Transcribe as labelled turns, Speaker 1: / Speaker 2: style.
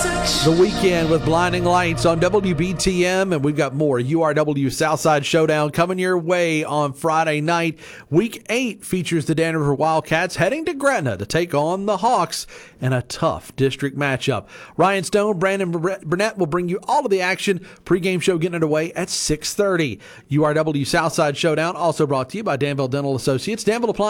Speaker 1: The Weekend with Blinding Lights on WBTM, and we've got more URW Southside Showdown coming your way on Friday night. Week 8 features the Dan River Wildcats heading to Gretna to take on the Hawks in a tough district matchup. Ryan Stone, Brandon Burnett will bring you all of the action. Pre-game show getting underway at 6:30. URW Southside Showdown also brought to you by Danville Dental Associates. Danville Appliance